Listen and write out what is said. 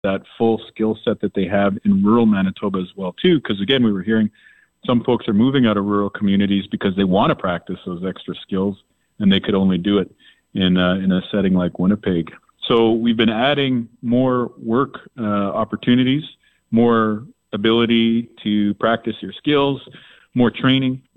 that full skill set that they have in rural Manitoba as well, too. Because, again, we were hearing some folks are moving out of rural communities because they want to practice those extra skills, and they could only do it in a setting like Winnipeg. So we've been adding more work opportunities, more ability to practice your skills, more training,